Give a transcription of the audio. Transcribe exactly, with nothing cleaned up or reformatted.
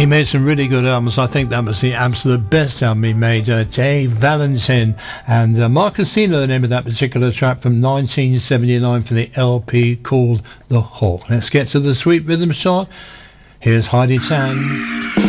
He made some really good albums. I think that was the absolute best album he made. Uh, Dave Valentin and uh, Marcosino, the name of that particular track from nineteen seventy-nine for the L P called The Hawk. Let's get to the Sweet Rhythm Shot. Here's Heidi Tang.